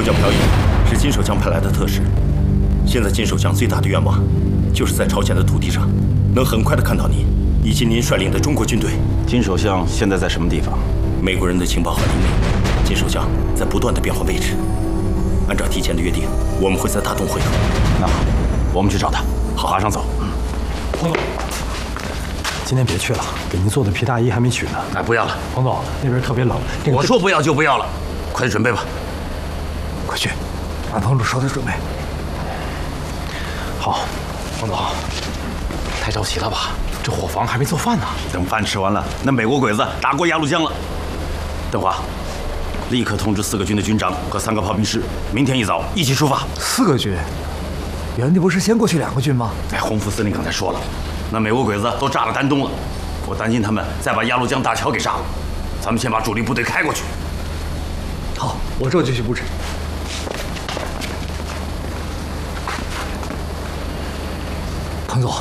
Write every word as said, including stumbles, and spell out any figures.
我叫朴乙，是金守将派来的特使。现在金守将最大的愿望，就是在朝鲜的土地上，能很快的看到您以及您率领的中国军队。 金首相现在在什么地方？ 美国人的情报很灵敏，金守将在不断的变换位置。按照提前的约定，我们会在大洞会合。 那好，我们去找他。好，马上走。嗯， 彭总，今天别去了，给您做的皮大衣还没取呢。 哎，不要了， 彭总，那边特别冷。那个、 我说不要就不要了，快去准备吧。 快去，按彭总说的准备。好，彭总，太着急了吧？这伙房还没做饭呢。 等饭吃完了，那美国鬼子打过鸭绿江了。邓华，立刻通知四个军的军长和三个炮兵师，明天一早一起出发。 四个军，原地不是先过去两个军吗？ 哎，洪副司令刚才说了，那美国鬼子都炸了丹东了，我担心他们再把鸭绿江大桥给炸了。咱们先把主力部队开过去。 好，我这就去布置。彭总。